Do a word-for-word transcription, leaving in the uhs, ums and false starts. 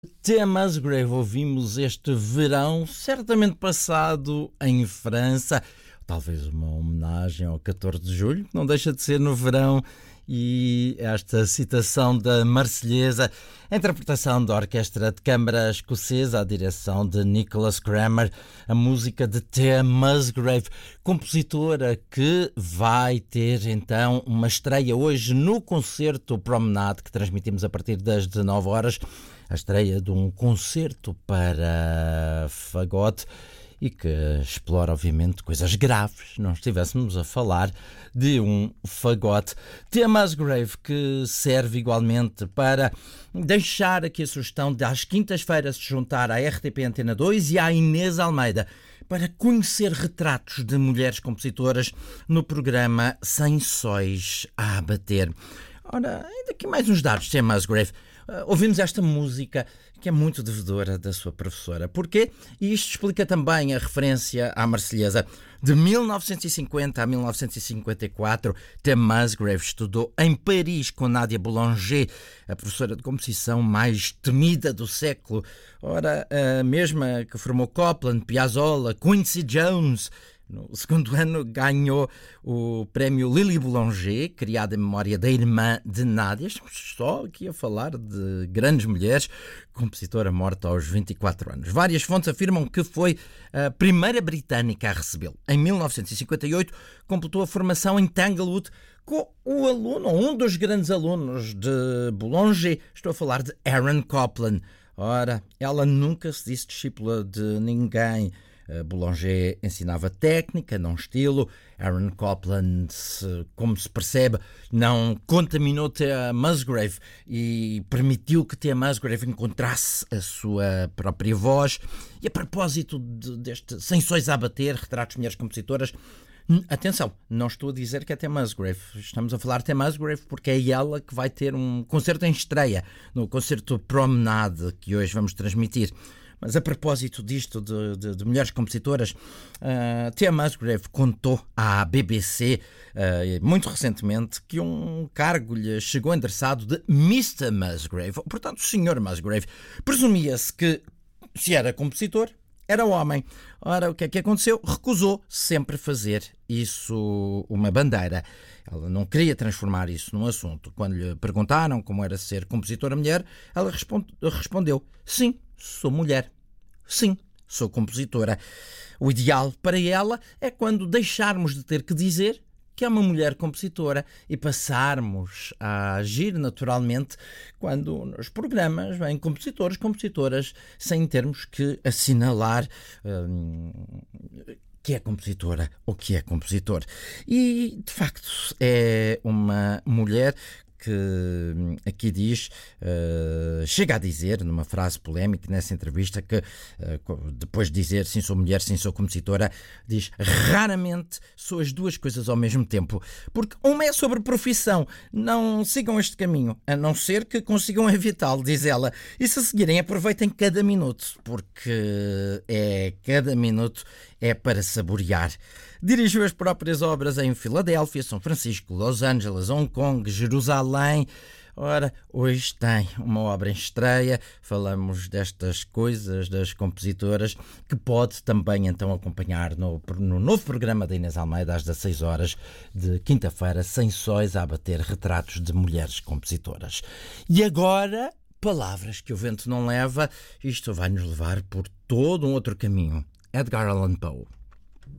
Tia Musgrave ouvimos este verão, certamente passado em França, talvez uma homenagem ao catorze de julho, que não deixa de ser no verão, e esta citação da Marselhesa, a interpretação da Orquestra de Câmara Escocesa, a direção de Nicholas Cramer, a música de Tia Musgrave, compositora que vai ter então uma estreia hoje no concerto Promenade, que transmitimos a partir das dezanove horas, a estreia de um concerto para fagote e que explora, obviamente, coisas graves. Não estivéssemos a falar de um fagote. Tia Musgrave, que serve igualmente para deixar aqui a sugestão de às quintas-feiras se juntar à R T P Antena dois e à Inês Almeida para conhecer retratos de mulheres compositoras no programa Sem Sóis a Bater. Ora, ainda aqui mais uns dados, Tia Musgrave. Uh, ouvimos esta música que é muito devedora da sua professora. Porquê? E isto explica também a referência à Marselhesa. De mil novecentos e cinquenta a mil novecentos e cinquenta e quatro, Tia Musgrave estudou em Paris com Nadia Boulanger, a professora de composição mais temida do século. Ora, a mesma que formou Copland, Piazzolla, Quincy Jones. No segundo ano ganhou o prémio Lily Boulanger, criado em memória da irmã de Nádia. Estamos só aqui a falar de grandes mulheres, compositora morta aos vinte e quatro anos. Várias fontes afirmam que foi a primeira britânica a recebê-lo. Em mil novecentos e cinquenta e oito, completou a formação em Tanglewood com o aluno, um dos grandes alunos de Boulanger. Estou a falar de Aaron Copland. Ora, ela nunca se disse discípula de ninguém. Boulanger ensinava técnica, não estilo. Aaron Copland, como se percebe, não contaminou Tia Musgrave e permitiu que Tia Musgrave encontrasse a sua própria voz. E a propósito de, deste Sem Sóis a Bater, retratos de mulheres compositoras, atenção, não estou a dizer que é Tia Musgrave. Estamos a falar de Tia Musgrave porque é ela que vai ter um concerto em estreia no concerto Promenade que hoje vamos transmitir. Mas a propósito disto de, de, de mulheres compositoras, uh, Tia Musgrave contou à B B C uh, muito recentemente que um cargo lhe chegou endereçado de mister Musgrave, portanto, senhor Musgrave. Presumia-se que, se era compositor, era homem. Ora, o que é que aconteceu? Recusou sempre fazer isso uma bandeira. Ela não queria transformar isso num assunto. Quando lhe perguntaram como era ser compositora mulher, ela responde, respondeu: sim, sou mulher. Sim, sou compositora. O ideal para ela é quando deixarmos de ter que dizer que é uma mulher compositora e passarmos a agir naturalmente quando nos programas vêm compositores, compositoras, sem termos que assinalar hum, que é compositora ou que é compositor. E, de facto, é uma mulher que aqui diz, uh, chega a dizer, numa frase polémica nessa entrevista, que uh, depois de dizer sim sou mulher, sim sou compositora, diz raramente sou as duas coisas ao mesmo tempo, porque uma é sobre profissão, não sigam este caminho, a não ser que consigam evitá-lo, diz ela, e se seguirem aproveitem cada minuto, porque é cada minuto é para saborear. Dirigiu as próprias obras em Filadélfia, São Francisco, Los Angeles, Hong Kong, Jerusalém. Ora, hoje tem uma obra em estreia, falamos destas coisas, das compositoras, que pode também então acompanhar no, no novo programa da Inês Almeida às dezasseis horas de quinta-feira, Sem Sóis a Bater, retratos de mulheres compositoras. E agora, palavras que o vento não leva, isto vai nos levar por todo um outro caminho. Edgar Allan Poe.